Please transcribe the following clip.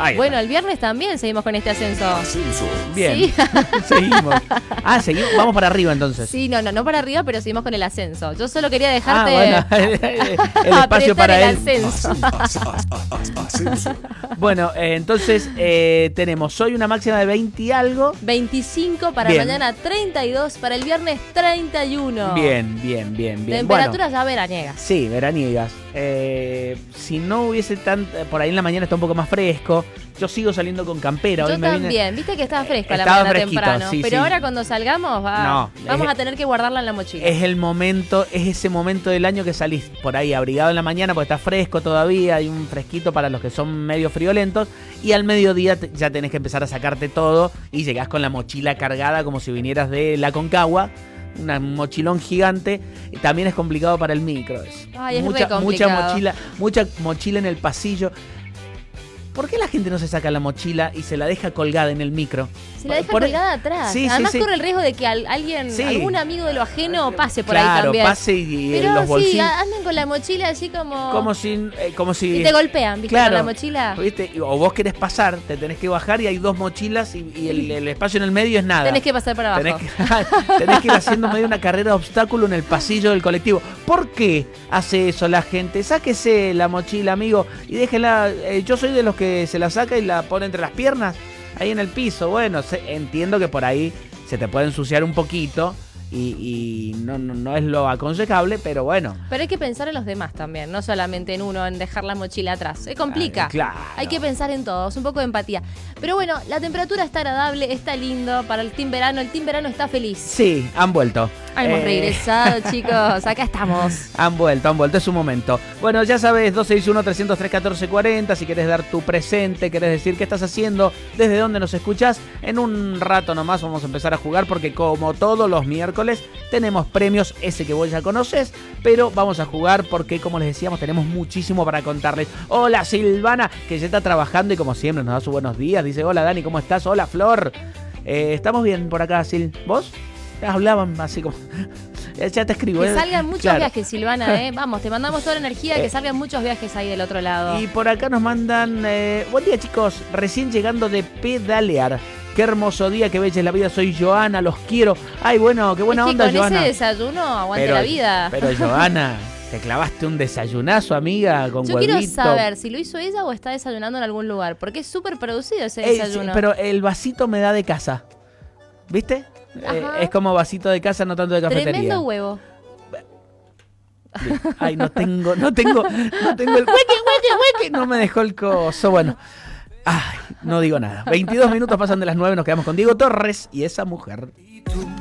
Bueno, el viernes también seguimos con este ascenso. Bien, Sí. seguimos. Seguimos, vamos para arriba entonces. Sí, no para arriba, pero seguimos con el ascenso. Yo solo quería dejarte Bueno, el espacio para el él. ascenso. Bueno, entonces tenemos hoy una máxima de 20 y algo. 25 para Bien. mañana, 32 para el viernes, 31. Bien. Temperaturas Bueno, ya veraniegas. sí, veraniegas. Si no hubiese por ahí en la mañana está un poco más fresco. Yo sigo saliendo con campera. Yo Hoy me también, viste que estaba fresca la estaba mañana fresquito, temprano. sí, pero sí. ahora cuando salgamos vamos a tener que guardarla en la mochila. Es ese momento del año que salís por ahí abrigado en la mañana porque está fresco todavía, hay un fresquito para los que son medio friolentos, y al mediodía ya tenés que empezar a sacarte todo y llegás con la mochila cargada como si vinieras de la Concagua, un mochilón gigante. Y también es complicado para el micro eso. Ay, es re complicado. Mucha mochila en el pasillo. ¿Por qué la gente no se saca la mochila y se la deja colgada en el micro? Se la deja colgada atrás. Sí, Además sí. corre el riesgo de que algún amigo de lo ajeno pase por ahí también. Pase y pero los bolsillos. sí, andan con la mochila así como si y te golpean, ¿viste? Con la mochila. ¿Viste? O vos querés pasar, te tenés que bajar y hay dos mochilas y el espacio en el medio es nada. Tenés que pasar para abajo. Tenés que ir haciendo medio una carrera de obstáculo en el pasillo del colectivo. ¿Por qué hace eso la gente? Sáquese la mochila, amigo, y déjela. Yo soy de los que se la saca y la pone entre las piernas, ahí en el piso. Bueno, entiendo que por ahí se te puede ensuciar un poquito y no es lo aconsejable, pero bueno. Pero hay que pensar en los demás también, no solamente en uno, en dejar la mochila atrás. Se complica. Claro. Hay que pensar en todos, un poco de empatía. Pero bueno, la temperatura está agradable, está lindo para el team verano. El team verano está feliz. Sí, han vuelto. Hemos regresado, chicos. Acá estamos. Han vuelto, es su momento. Bueno, ya sabes, 261-303-1440. Si querés dar tu presente, querés decir qué estás haciendo, desde dónde nos escuchás. En un rato nomás vamos a empezar a jugar porque como todos los miércoles tenemos premios, ese que vos ya conocés, pero vamos a jugar porque, como les decíamos, tenemos muchísimo para contarles. Hola Silvana, que ya está trabajando y como siempre nos da sus buenos días. Dice, hola Dani, ¿cómo estás? Hola Flor. Estamos bien por acá, Sil. ¿Vos? Hablaban así como... Ya te escribo. Que salgan muchos viajes, Silvana, Vamos, te mandamos toda la energía, que salgan muchos viajes ahí del otro lado. Y por acá nos mandan... buen día, chicos. Recién llegando de pedalear. Qué hermoso día, qué bella es la vida. Soy Joana, los quiero. Ay, bueno, qué buena onda, con Joana. Ese desayuno aguante la vida. Pero, Joana, te clavaste un desayunazo, amiga, con Yo huevito. quiero saber si lo hizo ella o está desayunando en algún lugar, porque es súper producido ese desayuno. Sí, pero el vasito me da de casa. ¿Viste? Es como vasito de casa, no tanto de cafetería. Tremendo huevo. Ay, no tengo el hueque. No me dejó el coso. Bueno. Ay, no digo nada. 22 minutos pasan de las 9, nos quedamos con Diego Torres y esa mujer.